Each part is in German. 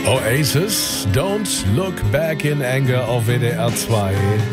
Oasis, Don't Look Back in Anger auf WDR 2.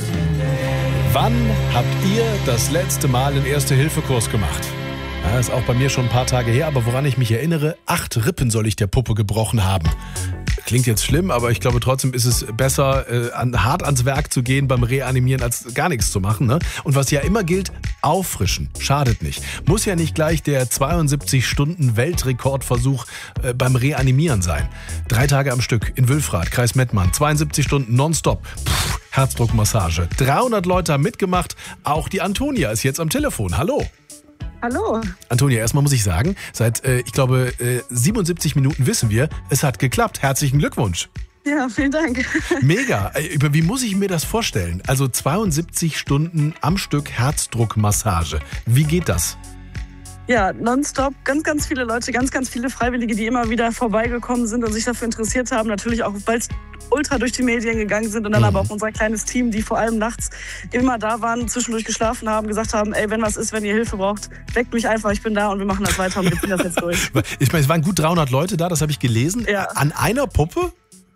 Wann habt ihr das letzte Mal einen Erste-Hilfe-Kurs gemacht? Ja, ist auch bei mir schon ein paar Tage her, aber woran ich mich erinnere, 8 Rippen soll ich der Puppe gebrochen haben. Klingt jetzt schlimm, aber ich glaube trotzdem ist es besser, hart ans Werk zu gehen beim Reanimieren, als gar nichts zu machen. Ne? Und was ja immer gilt, auffrischen. Schadet nicht. Muss ja nicht gleich der 72-Stunden-Weltrekordversuch beim Reanimieren sein. 3 Tage am Stück in Wülfrath, Kreis Mettmann. 72 Stunden nonstop. Herzdruckmassage. 300 Leute haben mitgemacht. Auch die Antonia ist jetzt am Telefon. Hallo. Hallo. Antonia, erstmal muss ich sagen, seit, ich glaube, 77 Minuten wissen wir, es hat geklappt. Herzlichen Glückwunsch. Ja, vielen Dank. Mega. Wie muss ich mir das vorstellen? Also 72 Stunden am Stück Herzdruckmassage. Wie geht das? Ja, nonstop. Ganz viele Leute, ganz viele Freiwillige, die immer wieder vorbeigekommen sind und sich dafür interessiert haben. Natürlich auch, weil es ultra durch die Medien gegangen sind und dann aber auch unser kleines Team, die vor allem nachts immer da waren, zwischendurch geschlafen haben, gesagt haben, ey, wenn was ist, wenn ihr Hilfe braucht, weckt mich einfach, ich bin da und wir machen das weiter und wir ziehen das jetzt durch. Ich meine, es waren gut 300 Leute da, das habe ich gelesen. Ja. An einer Puppe?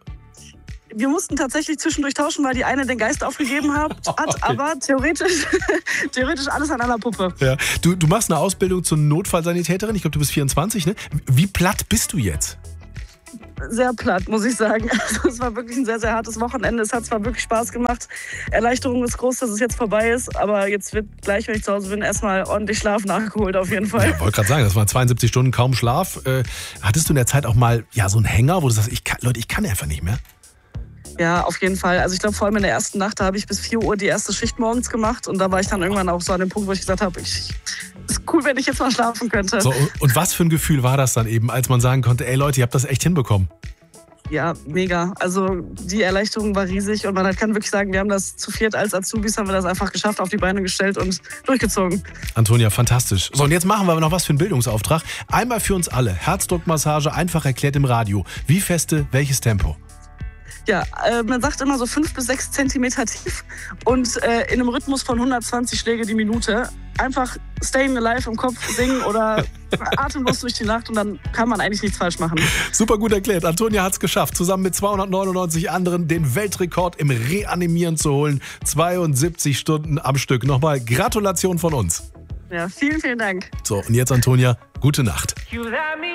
Wir mussten tatsächlich zwischendurch tauschen, weil die eine den Geist aufgegeben hat, Okay. aber theoretisch alles an einer Puppe. Ja. Du machst eine Ausbildung zur Notfallsanitäterin, ich glaube, du bist 24, ne? Wie platt bist du jetzt? Sehr platt, muss ich sagen. Also es war wirklich ein sehr hartes Wochenende. Es hat zwar wirklich Spaß gemacht. Erleichterung ist groß, dass es jetzt vorbei ist. Aber jetzt wird gleich, wenn ich zu Hause bin, erstmal ordentlich Schlaf nachgeholt auf jeden Fall. Ja, wollte gerade sagen, das waren 72 Stunden kaum Schlaf. Hattest du in der Zeit auch mal so einen Hänger, wo du sagst, ich kann einfach nicht mehr? Ja, auf jeden Fall. Also ich glaube, vor allem in der ersten Nacht, da habe ich bis 4 Uhr die erste Schicht morgens gemacht. Und da war ich dann irgendwann auch so an dem Punkt, wo ich gesagt habe, ist cool, wenn ich jetzt mal schlafen könnte. So, und was für ein Gefühl war das dann eben, als man sagen konnte, ey Leute, ihr habt das echt hinbekommen? Ja, mega. Also die Erleichterung war riesig und man kann wirklich sagen, wir haben das zu viert als Azubis, haben wir das einfach geschafft, auf die Beine gestellt und durchgezogen. Antonia, fantastisch. So, und jetzt machen wir noch was für einen Bildungsauftrag. Einmal für uns alle. Herzdruckmassage, einfach erklärt im Radio. Wie feste, welches Tempo? Ja, man sagt immer so 5 bis 6 Zentimeter tief und in einem Rhythmus von 120 Schläge die Minute. Einfach Staying Alive im Kopf singen oder atemlos durch die Nacht und dann kann man eigentlich nichts falsch machen. Super gut erklärt. Antonia hat es geschafft, zusammen mit 299 anderen den Weltrekord im Reanimieren zu holen. 72 Stunden am Stück. Nochmal Gratulation von uns. Ja, vielen Dank. So, und jetzt Antonia, gute Nacht.